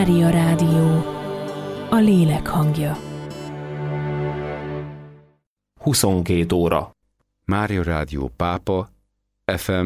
Mária Rádió, a lélek hangja. 22 óra. Mária Rádió Pápa, FM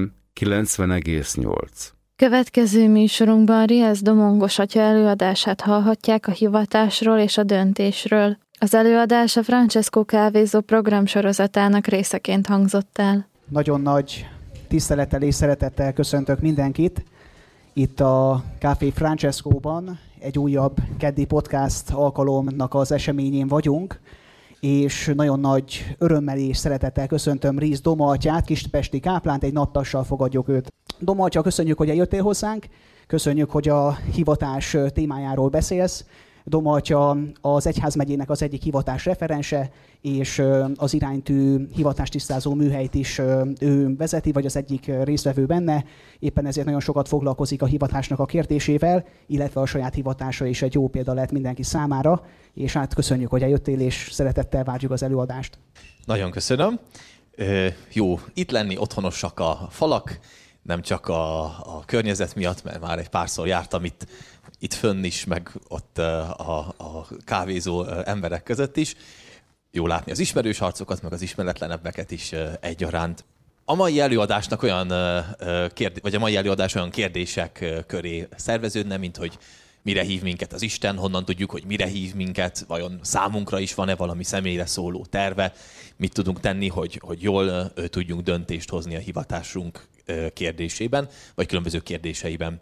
90,8. Következő műsorunkban Riesz Domongos atya előadását hallhatják a hivatásról és a döntésről. Az előadás a Francesco Kávézó programsorozatának részeként hangzott el. Nagyon nagy tisztelettel és szeretettel köszöntök mindenkit. Itt a Café Francescóban egy újabb keddi podcast alkalomnak az eseményén vagyunk, és nagyon nagy örömmel és szeretettel köszöntöm Riesz Doma atyát, kispesti káplánt, egy naptassal fogadjuk őt. Doma atya, köszönjük, hogy eljöttél hozzánk, köszönjük, hogy a hivatás témájáról beszélsz. Doma atya az egyházmegyének az egyik hivatás referense, és az iránytű hivatástisztázó műhelyt is ő vezeti, vagy az egyik résztvevő benne. Éppen ezért nagyon sokat foglalkozik a hivatásnak a kérdésével, illetve a saját hivatása is egy jó példa lehet mindenki számára. És hát köszönjük, hogy eljöttél, és szeretettel várjuk az előadást. Nagyon köszönöm. Jó itt lenni, otthonosak a falak, nem csak a környezet miatt, mert már egy párszor jártam itt fönn is, meg ott a kávézó emberek között is. Jó látni az ismerős arcokat, meg az ismeretlenebbeket is egyaránt. A mai előadásnak vagy a mai előadás olyan kérdések köré szerveződne, mint hogy mire hív minket az Isten, honnan tudjuk, hogy mire hív minket, vajon számunkra is van-e valami személyre szóló terve, mit tudunk tenni, hogy jól tudjunk döntést hozni a hivatásunk kérdésében, vagy különböző kérdéseiben.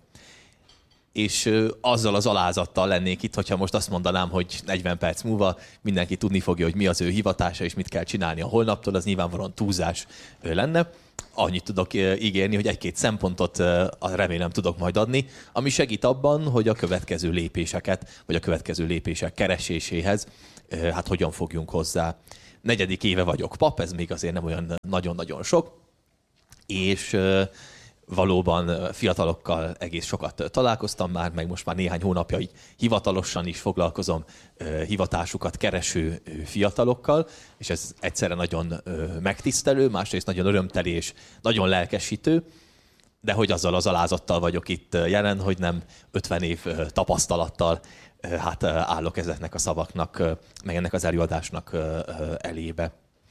És azzal az alázattal lennék itt, hogyha most azt mondanám, hogy 40 perc múlva mindenki tudni fogja, hogy mi az ő hivatása, és mit kell csinálni a holnaptól, az nyilvánvalóan túlzás lenne. Annyit tudok ígérni, hogy egy-két szempontot remélem tudok majd adni, ami segít abban, hogy a következő lépéseket, vagy a következő lépések kereséséhez, hát hogyan fogjunk hozzá. 4. éve vagyok pap, ez még azért nem olyan nagyon-nagyon sok, és valóban fiatalokkal egész sokat találkoztam már, meg most már néhány hónapja így hivatalosan is foglalkozom hivatásukat kereső fiatalokkal, és ez egyszerre nagyon megtisztelő, másrészt nagyon örömteli és nagyon lelkesítő, de hogy azzal az alázattal vagyok itt jelen, hogy nem 50 év tapasztalattal hát állok ezeknek a szavaknak, meg ennek az előadásnak elébe.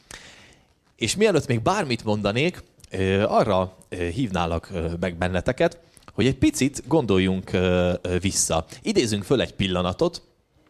És mielőtt még bármit mondanék, arra hívnálak meg benneteket, hogy egy picit gondoljunk vissza. Idézünk föl egy pillanatot,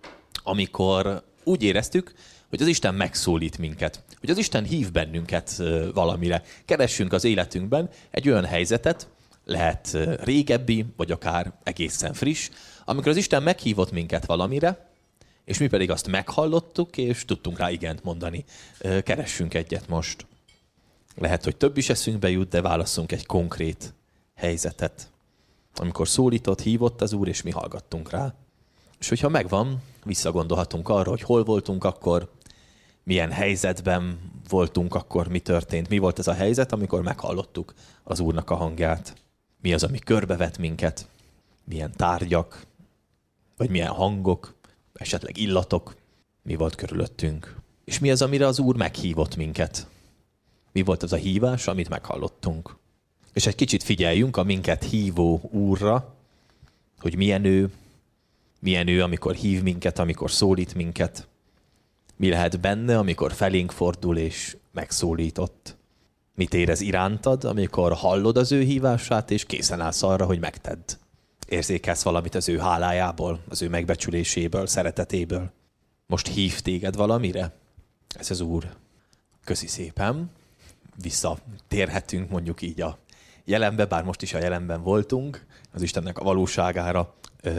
amikor úgy éreztük, hogy az Isten megszólít minket, hogy az Isten hív bennünket valamire. Keressünk az életünkben egy olyan helyzetet, lehet régebbi, vagy akár egészen friss, amikor az Isten meghívott minket valamire, és mi pedig azt meghallottuk, és tudtunk rá igent mondani. Keressünk egyet most. Lehet, hogy több is eszünkbe jut, de válasszunk egy konkrét helyzetet. Amikor szólított, hívott az Úr, és mi hallgattunk rá. És hogyha megvan, visszagondolhatunk arra, hogy hol voltunk akkor, milyen helyzetben voltunk akkor, mi történt, mi volt ez a helyzet, amikor meghallottuk az Úrnak a hangját. Mi az, ami körbevet minket, milyen tárgyak, vagy milyen hangok, esetleg illatok, mi volt körülöttünk. És mi az, amire az Úr meghívott minket. Mi volt az a hívás, amit meghallottunk. És egy kicsit figyeljünk a minket hívó Úrra, hogy milyen ő, amikor hív minket, amikor szólít minket. Mi lehet benne, amikor felénk fordul és megszólított. Mit érez irántad, amikor hallod az ő hívását, és készen állsz arra, hogy megtedd. Érzékelsz valamit az ő hálájából, az ő megbecsüléséből, szeretetéből. Most hív téged valamire? Ez az Úr. Köszi szépen. Visszatérhetünk mondjuk így a jelenbe, bár most is a jelenben voltunk, az Istennek a valóságára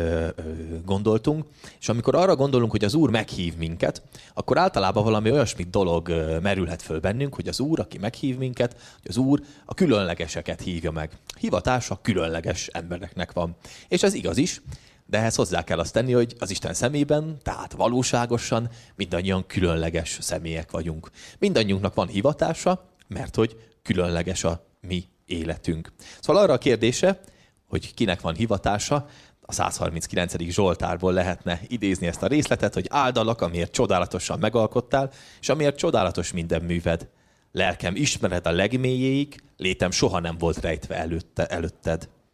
gondoltunk, és amikor arra gondolunk, hogy az Úr meghív minket, akkor általában valami olyasmi dolog merülhet föl bennünk, hogy az Úr, aki meghív minket, hogy az Úr a különlegeseket hívja meg. Hivatása különleges embereknek van. És ez igaz is, de ehhez hozzá kell azt tenni, hogy az Isten szemében, tehát valóságosan mindannyian különleges személyek vagyunk. Mindannyiunknak van hivatása, mert hogy különleges a mi életünk. Szóval arra a kérdése, hogy kinek van hivatása, a 139. Zsoltárból lehetne idézni ezt a részletet, hogy áldalak, amiért csodálatosan megalkottál, és amiért csodálatos minden műved. Lelkem ismered a legmélyéig, létem soha nem volt rejtve előtted.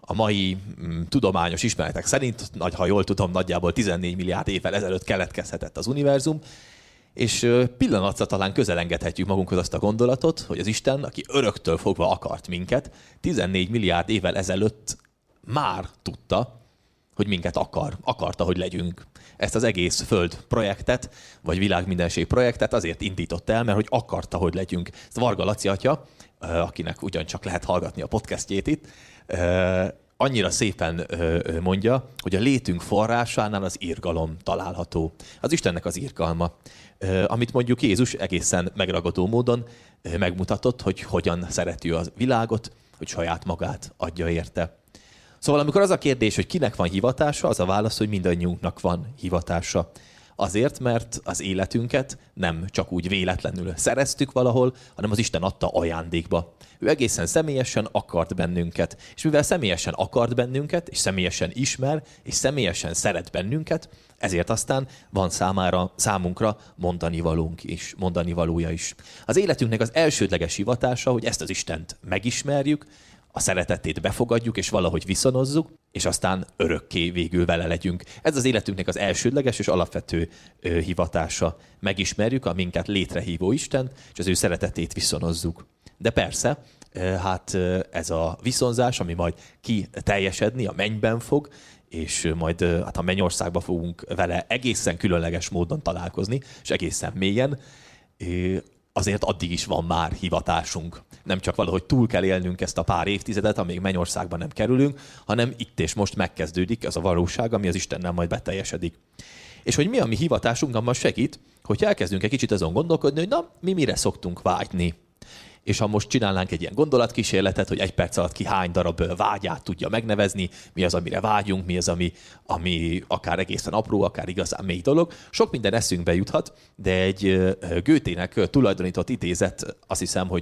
a mai tudományos ismeretek szerint, ha jól tudom, nagyjából 14 milliárd évvel ezelőtt keletkezhetett az univerzum, és pillanatra talán közelengedhetjük magunkhoz azt a gondolatot, hogy az Isten, aki öröktől fogva akart minket, 14 milliárd évvel ezelőtt már tudta, hogy minket akarta, hogy legyünk. Ezt az egész Föld projektet, vagy világmindenség projektet azért indította el, mert hogy akarta, hogy legyünk. Ezt Varga Laci atya, akinek ugyancsak lehet hallgatni a podcastjét itt, annyira szépen mondja, hogy a létünk forrásánál az irgalom található. Az Istennek az irgalma, amit mondjuk Jézus egészen megragadó módon megmutatott, hogy hogyan szereti a világot, hogy saját magát adja érte. Szóval amikor az a kérdés, hogy kinek van hivatása, az a válasz, hogy mindannyiunknak van hivatása. Azért, mert az életünket nem csak úgy véletlenül szereztük valahol, hanem az Isten adta ajándékba. Ő egészen személyesen akart bennünket. És mivel személyesen akart bennünket, és személyesen ismer, és személyesen szeret bennünket, ezért aztán van számunkra mondani valója is. Az életünknek az elsődleges hivatása, hogy ezt az Istent megismerjük, a szeretetét befogadjuk, és valahogy viszonozzuk, és aztán örökké végül vele legyünk. Ez az életünknek az elsődleges és alapvető hivatása. Megismerjük a minket létrehívó Istent, és az ő szeretetét viszonozzuk. De persze, hát ez a viszonzás, ami majd kiteljesedni, a mennyben fog, és majd hát a mennyországba fogunk vele egészen különleges módon találkozni, és egészen mélyen, azért addig is van már hivatásunk. Nem csak valahogy túl kell élnünk ezt a pár évtizedet, amíg mennyországban nem kerülünk, hanem itt és most megkezdődik az a valóság, ami az Istennel majd beteljesedik. És hogy mi a mi hivatásunk, abban segít, hogy elkezdünk egy kicsit azon gondolkodni, hogy na, mi mire szoktunk vágyni. És ha most csinálnánk egy ilyen gondolatkísérletet, hogy egy perc alatt ki hány darab vágyát tudja megnevezni, mi az, amire vágyunk, mi az, ami akár egészen apró, akár igazán mély dolog. Sok minden eszünkbe juthat, de egy Goethének tulajdonított idézet, azt hiszem, hogy